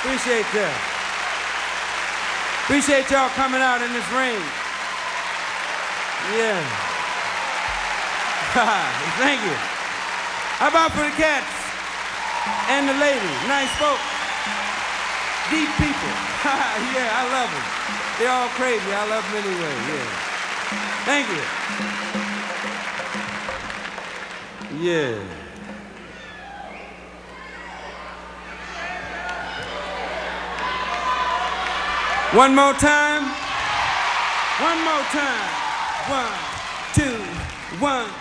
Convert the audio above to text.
Appreciate that. Appreciate y'all coming out in this rain. Yeah. Thank you. How about for the cats and the ladies? Nice folk. Deep people. Yeah, I love them. They're all crazy. I love them anyway. Yeah. Thank you. Yeah. One more time. One more time. 1, 2, 1.